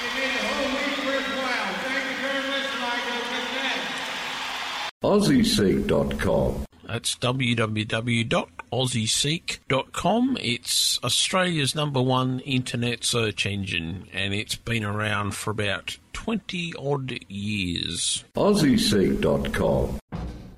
made the whole week worthwhile. Thank you very much, Michael. AussieSeek.com. That's www.aussieseek.com. It's Australia's #1 internet search engine, and it's been around for about 20-odd years. AussieSeek.com.